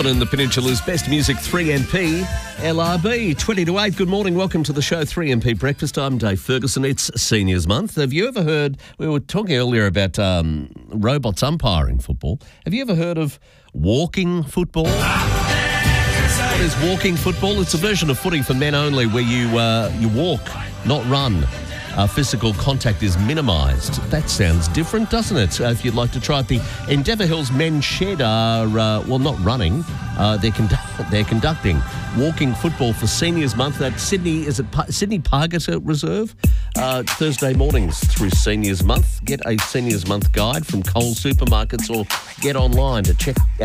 Melbourne and the Peninsula's best music, 3MP, LRB, 20 to 8. Good morning, welcome to the show, 3MP Breakfast. I'm Dave Ferguson. It's Seniors Month. Have you ever heard, we were talking earlier about robots umpiring football. Have you ever heard of walking football? What is walking football? It's a version of footy for men only where you walk, not run. Physical contact is minimised. That sounds different, doesn't it? If you'd like to try it, the Endeavour Hills Men's Shed are, not running. They're conducting walking football for Seniors Month at Sydney Pargata Reserve? Thursday mornings through Seniors Month. Get a Seniors Month guide from Coles supermarkets or get online to check out